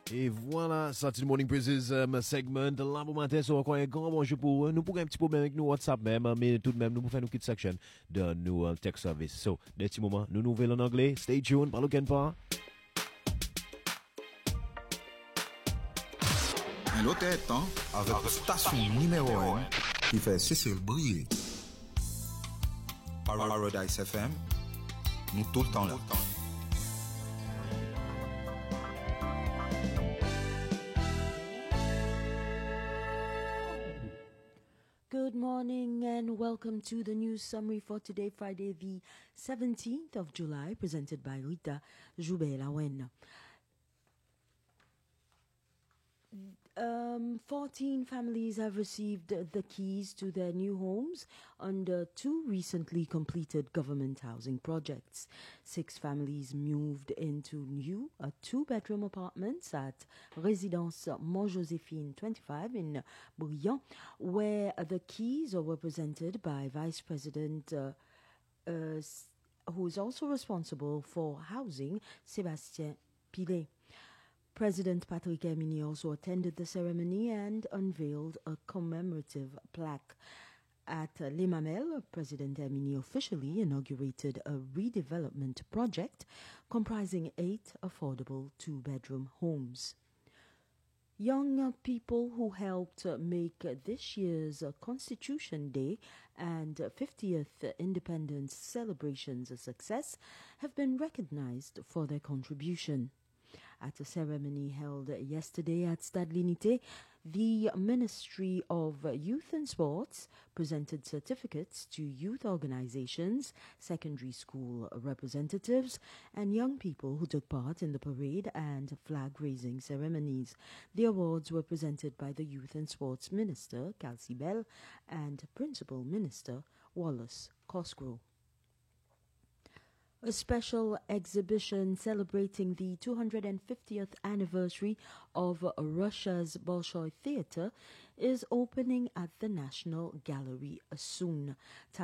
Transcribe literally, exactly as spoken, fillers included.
Et voilà, ça c'est le Morning Praises um, segment. Là, pour matin, c'est encore un grand bonjour pour nous. Pour un petit problème avec nous WhatsApp même, mais tout de même, nous pour faire une petite section de nos uh, tech service. So, des petits moments, nous nouvelles en anglais. Stay tuned, pas le pas. L'autre est temps avec la station numéro un qui fait Cécile briller. Paradise F M, nous tout le temps là. Good morning and welcome to the news summary for today, Friday, the seventeenth of July, presented by Rita Joubert-Lawen. Um, fourteen families have received the keys to their new homes under two recently completed government housing projects. Six families moved into new uh, two-bedroom apartments at Résidence Mont-Joséphine twenty-five in Bouillon, where the keys were presented by Vice President uh, uh, who is also responsible for housing, Sébastien Pilet. President Patrick Herminy also attended the ceremony and unveiled a commemorative plaque. At Les Mamelles, President Herminy officially inaugurated a redevelopment project comprising eight affordable two-bedroom homes. Young people who helped make this year's Constitution Day and fiftieth Independence celebrations a success have been recognized for their contribution. At a ceremony held yesterday at Stade L'Unité, the Ministry of Youth and Sports presented certificates to youth organizations, secondary school representatives, and young people who took part in the parade and flag-raising ceremonies. The awards were presented by the Youth and Sports Minister, Kelsey Bell, and Principal Minister, Wallace Cosgrove. A special exhibition celebrating the two hundred fiftieth anniversary of Russia's Bolshoi Theatre is opening at the National Gallery soon.